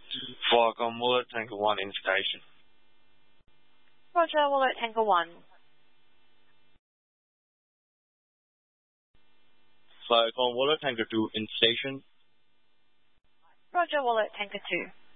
Falcon Wallet Tango 1 in station. Roger, Wallet Tango 1. Falcon Wallet Tango 2 in station. Roger, Wallet Tango 2.